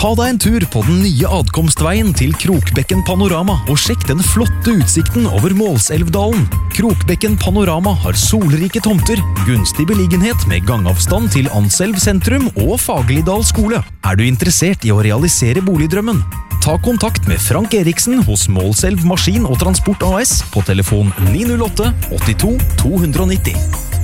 Ta deg en tur på den nye adkomstveien til Krokbekken Panorama og sjekk den flotte utsikten over Målselvdalen. Krokbekken Panorama har solrike tomter, gunstig beliggenhet med gangavstand til Anselv sentrum og Fagerlidal skole. Er du interessert i å realisere boligdrømmen? Ta kontakt med Frank Eriksen hos Målselv Maskin og Transport AS på telefon 908 82 290.